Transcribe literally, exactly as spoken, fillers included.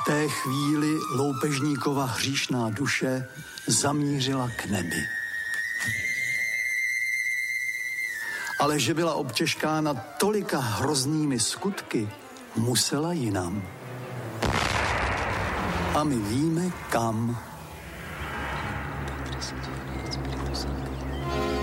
té chvíli loupežníkova hříšná duše zamířila k nebi. Ale že byla obtěžkána tolika hroznými skutky, musela jinam. A my víme kam.